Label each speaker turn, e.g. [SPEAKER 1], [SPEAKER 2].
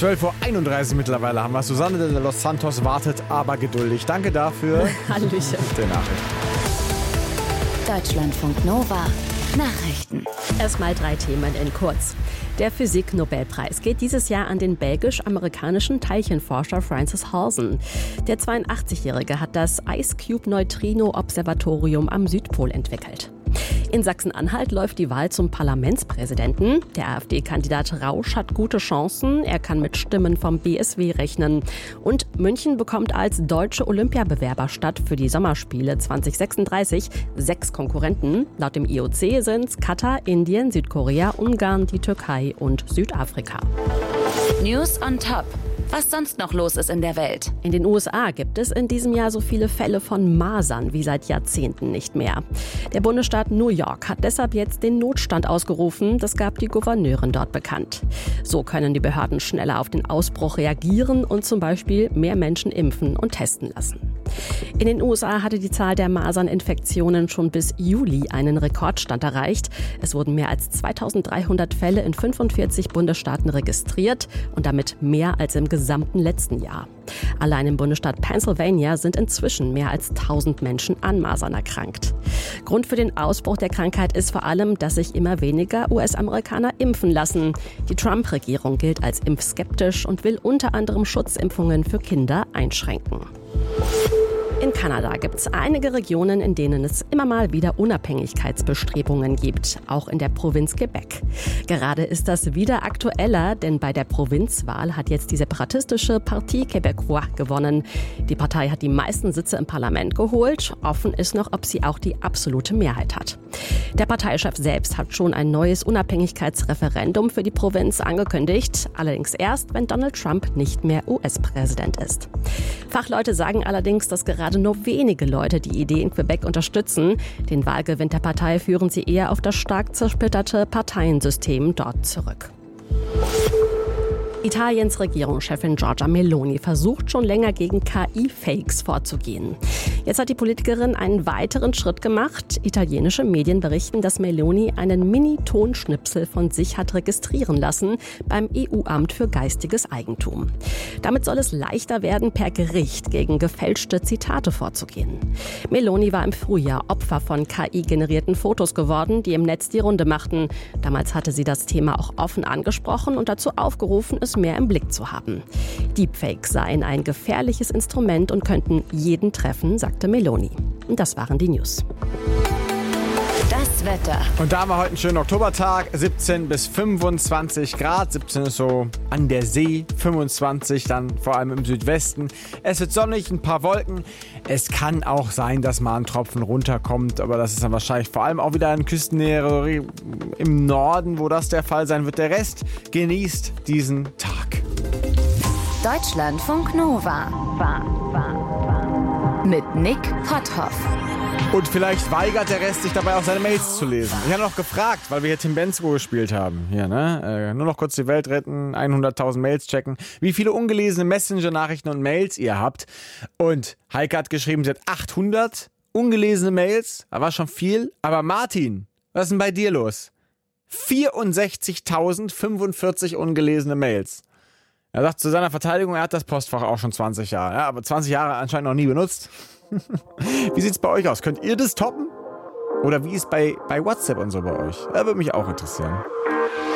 [SPEAKER 1] 12.31 Uhr mittlerweile haben wir. Susanne de los Santos wartet aber geduldig. Danke dafür.
[SPEAKER 2] Hallöchen.
[SPEAKER 1] Der Nachricht.
[SPEAKER 3] Deutschlandfunk Nova. Nachrichten.
[SPEAKER 2] Erstmal 3 Themen in kurz. Der Physik-Nobelpreis geht dieses Jahr an den belgisch-amerikanischen Teilchenforscher Francis Halsen. Der 82-Jährige hat das IceCube-Neutrino-Observatorium am Südpol entwickelt. In Sachsen-Anhalt läuft die Wahl zum Parlamentspräsidenten. Der AfD-Kandidat Rausch hat gute Chancen. Er kann mit Stimmen vom BSW rechnen. Und München bekommt als deutsche Olympiabewerberstadt für die Sommerspiele 2036 6 Konkurrenten. Laut dem IOC sind es Katar, Indien, Südkorea, Ungarn, die Türkei und Südafrika.
[SPEAKER 3] News on Top. Was sonst noch los ist in der Welt.
[SPEAKER 2] In den USA gibt es in diesem Jahr so viele Fälle von Masern wie seit Jahrzehnten nicht mehr. Der Bundesstaat New York hat deshalb jetzt den Notstand ausgerufen. Das gab die Gouverneurin dort bekannt. So können die Behörden schneller auf den Ausbruch reagieren und zum Beispiel mehr Menschen impfen und testen lassen. In den USA hatte die Zahl der Maserninfektionen schon bis Juli einen Rekordstand erreicht. Es wurden mehr als 2300 Fälle in 45 Bundesstaaten registriert und damit mehr als im gesamten letzten Jahr. Allein im Bundesstaat Pennsylvania sind inzwischen mehr als 1000 Menschen an Masern erkrankt. Grund für den Ausbruch der Krankheit ist vor allem, dass sich immer weniger US-Amerikaner impfen lassen. Die Trump-Regierung gilt als impfskeptisch und will unter anderem Schutzimpfungen für Kinder einschränken. In Kanada gibt es einige Regionen, in denen es immer mal wieder Unabhängigkeitsbestrebungen gibt, auch in der Provinz Quebec. Gerade ist das wieder aktueller, denn bei der Provinzwahl hat jetzt die separatistische Parti Québécois gewonnen. Die Partei hat die meisten Sitze im Parlament geholt. Offen ist noch, ob sie auch die absolute Mehrheit hat. Der Parteichef selbst hat schon ein neues Unabhängigkeitsreferendum für die Provinz angekündigt, allerdings erst, wenn Donald Trump nicht mehr US-Präsident ist. Fachleute sagen allerdings, dass gerade nur wenige Leute die Idee in Quebec unterstützen. Den Wahlgewinn der Partei führen sie eher auf das stark zersplitterte Parteiensystem dort zurück. Italiens Regierungschefin Giorgia Meloni versucht schon länger gegen KI-Fakes vorzugehen. Jetzt hat die Politikerin einen weiteren Schritt gemacht. Italienische Medien berichten, dass Meloni einen Mini-Tonschnipsel von sich hat registrieren lassen beim EU-Amt für geistiges Eigentum. Damit soll es leichter werden, per Gericht gegen gefälschte Zitate vorzugehen. Meloni war im Frühjahr Opfer von KI-generierten Fotos geworden, die im Netz die Runde machten. Damals hatte sie das Thema auch offen angesprochen und dazu aufgerufen, es mehr im Blick zu haben. Deepfakes seien ein gefährliches Instrument und könnten jeden treffen, sagte Meloni. Und das waren die News.
[SPEAKER 3] Das Wetter.
[SPEAKER 1] Und da haben wir heute einen schönen Oktobertag, 17 bis 25 Grad. 17 ist so an der See, 25 dann vor allem im Südwesten. Es wird sonnig, ein paar Wolken. Es kann auch sein, dass mal ein Tropfen runterkommt, aber das ist dann wahrscheinlich vor allem auch wieder in Küstennähe im Norden, wo das der Fall sein wird. Der Rest genießt diesen Tag.
[SPEAKER 3] Deutschlandfunk Nova. Mit Nick Potthoff.
[SPEAKER 1] Und vielleicht weigert der Rest sich dabei auch seine Mails zu lesen. Ich habe noch gefragt, weil wir hier Tim Bendzko gespielt haben. Hier, ne? Nur noch kurz die Welt retten, 100.000 Mails checken. Wie viele ungelesene Messenger-Nachrichten und Mails ihr habt. Und Heike hat geschrieben, sie hat 800 ungelesene Mails. Das war schon viel. Aber Martin, was ist denn bei dir los? 64.045 ungelesene Mails. Er sagt zu seiner Verteidigung, er hat das Postfach auch schon 20 Jahre. Ja, aber 20 Jahre anscheinend noch nie benutzt. Wie sieht's bei euch aus? Könnt ihr das toppen? Oder wie ist bei WhatsApp und so bei euch? Das würde mich auch interessieren.